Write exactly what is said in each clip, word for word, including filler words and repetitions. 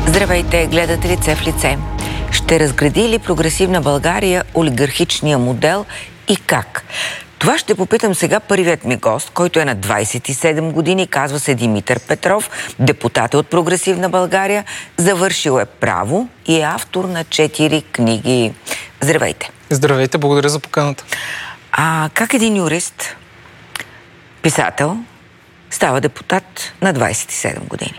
Здравейте, гледате Лице в лице. Ще разгради ли прогресивна България олигархичния модел и как? Това ще попитам сега първият ми гост, който е на двадесет и седем години, казва се Димитър Петров, депутат от Прогресивна България, завършил е право и е автор на четири книги. Здравейте. Здравейте, благодаря за поканата. А как един юрист, писател, става депутат на двадесет и седем години?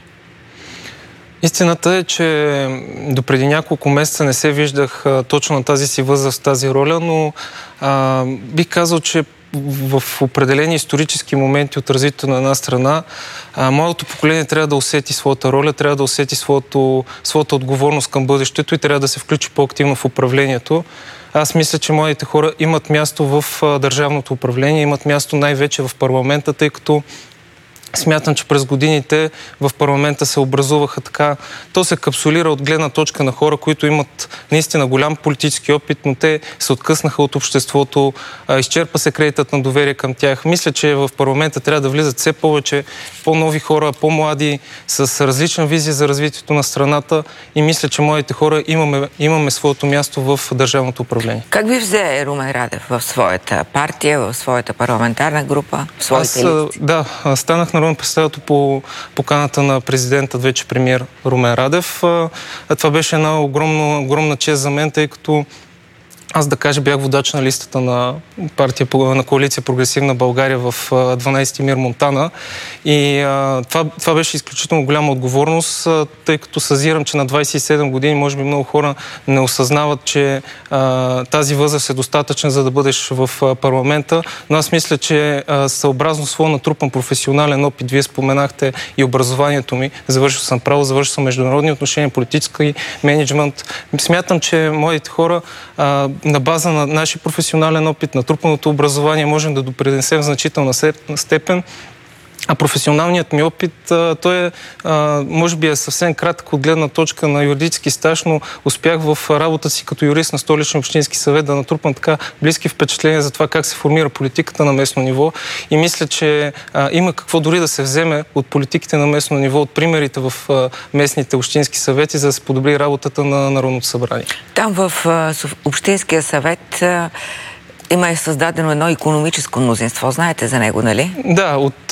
Истината е, че допреди няколко месеца не се виждах а, точно на тази си възраст, тази роля, но а, бих казал, че в определени исторически моменти от развитието на една страна, а, младото поколение трябва да усети своята роля, трябва да усети своето, своята отговорност към бъдещето и трябва да се включи по-активно в управлението. Аз мисля, че младите хора имат място в а, държавното управление, имат място най-вече в парламента, тъй като смятам, че през годините в парламента се образуваха така. То се капсулира от гледна точка на хора, които имат наистина голям политически опит, но те се откъснаха от обществото, изчерпа се кредитът на доверие към тях. Мисля, че в парламента трябва да влизат все повече по-нови хора, по-млади, с различна визия за развитието на страната и мисля, че младите хора имаме, имаме своето място в държавното управление. Как ви взе Румен Радев в своята партия, в своята парламентарна група, в своите листи? Да, станах народен представител по поканата на президента, вече премиер Румен Радев. Това беше една огромна, огромна чест за мен, тъй като аз, да кажа, бях водач на листата на партия на коалиция Прогресивна България в дванадесети МИР Монтана. И а, това, това беше изключително голяма отговорност, а, тъй като съзирам, че на двадесет и седем години може би много хора не осъзнават, че а, тази възраст е достатъчна, за да бъдеш в а, парламента. Но аз мисля, че а, съобразно своя натрупан професионален опит, вие споменахте и образованието ми, завършил съм право, завършил съм международни отношения, политическа и менеджмент. Смятам, че младите хора а, на база на нашия професионален опит, натрупаното образование, можем да допринесем в значителна степен. А професионалният ми опит, той е, може би е съвсем кратък от гледна точка на юридически стаж, но успях в работата си като юрист на Столичния общински съвет да натрупам така близки впечатления за това как се формира политиката на местно ниво. И мисля, че а, има какво дори да се вземе от политиките на местно ниво, от примерите в а, местните общински съвети, за да се подобри работата на Народното събрание. Там в а, Общинския съвет а... има е създадено едно икономическо мнозинство. Знаете за него, нали? Да, от,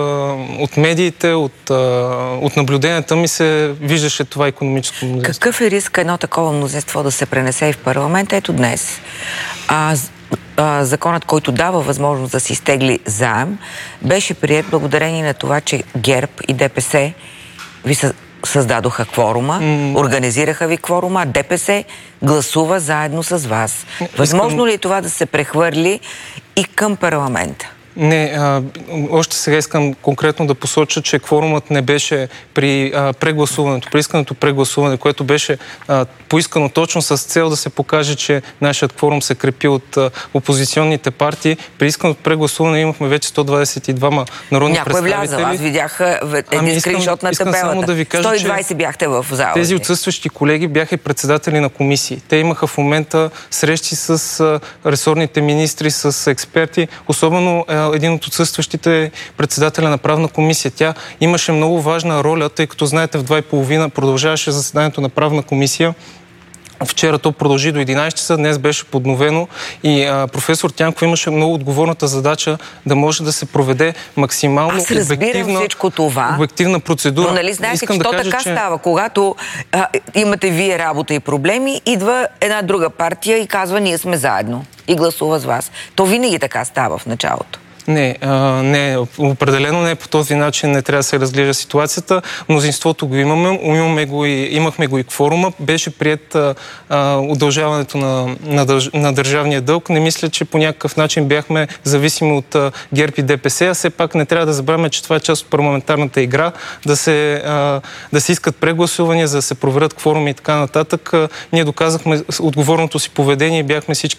от медиите, от, от наблюденията ми се виждаше това икономическо мнозинство. Какъв е риск едно такова мнозинство да се пренесе и в парламента? Ето днес. А, а, законът, който дава възможност да се изтегли заем, беше приет благодарение на това, че ГЕРБ и ДПС ви са създадоха кворума, mm. организираха ви кворума, ДПС гласува заедно с вас. Възможно искам... ли е това да се прехвърли и към парламента? Не, а, още сега искам конкретно да посоча, че кворумът не беше при а, прегласуването, при исканото прегласуване, което беше а, поискано точно с цел да се покаже, че нашият кворум се крепи от а, опозиционните партии. При исканото прегласуване имахме вече сто двадесет и двама народни Някой представители. Някой е влязал, аз видях един ами скриншот на табелата. Да ви кажа, сто и двадесет бяхте в залата. Тези отсъстващи колеги бяха и председатели на комисии. Те имаха в момента срещи с а, ресорните министри, с експерти, особено а, един от отсъстващите председателя на правна комисия. Тя имаше много важна роля, тъй като, знаете, в два и половина продължаваше заседанието на правна комисия. Вчера то продължи до единадесет часа, днес беше подновено и а, професор Тянков имаше много отговорната задача да може да се проведе максимално обективна, всичко това, обективна процедура. Но нали знаете, Искам че да то кажа, така че... става. Когато а, имате вие работа и проблеми, идва една друга партия и казва, ние сме заедно и гласува с вас. То винаги така става в началото. Не, а, не, определено не по този начин не трябва да се разглежда ситуацията. Мнозинството го имаме, имаме го и, имахме го и кворума. Беше приет а, а, удължаването на, на, държ, на държавния дълг. Не мисля, че по някакъв начин бяхме зависими от а, ГЕРБ и ДПС, а все пак не трябва да забравяме, че това е част от парламентарната игра, да се, а, да се искат прегласувания, за да се проверят кворуми и така нататък. А, ние доказахме отговорното си поведение и бяхме всички